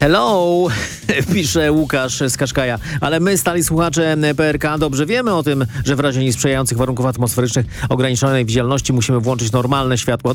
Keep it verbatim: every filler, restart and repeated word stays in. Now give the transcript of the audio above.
Hello, pisze Łukasz z Kaszkaja. Ale my, stali słuchacze P R K, dobrze wiemy o tym, że w razie niesprzyjających warunków atmosferycznych ograniczonej widzialności musimy włączyć normalne światło.